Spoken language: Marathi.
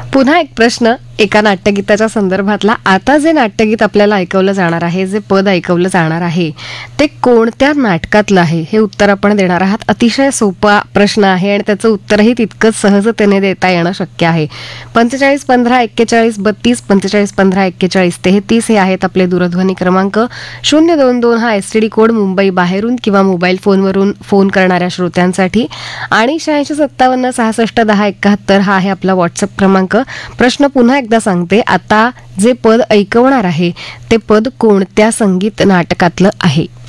पुन्हा एक प्रश्न एका नाट्यगीताच्या संदर्भातला. आता जे नाट्यगीत आपल्याला ऐकवलं जाणार आहे, जे पद ऐकवलं जाणार आहे, ते कोणत्या नाटकातलं आहे हे उत्तर आपण देणार आहात. अतिशय सोपा प्रश्न आहे आणि त्याचं उत्तरही तितकंच सहजतेने देता येणं शक्य आहे. 45 15 41 32 45 15 41 33 हे आहेत आपले दूरध्वनी क्रमांक. 022 हा STD कोड मुंबई बाहेरून किंवा मोबाईल फोनवरून फोन करणाऱ्या श्रोत्यांसाठी आणि 86 57 66 10 71 हा आहे आपला व्हॉट्सअप क्रमांक. प्रश्न पुन्हा एकदा सांगते. आता जे पद ऐकवणार आहे ते पद कोणत्या संगीत नाटकातलं आहे.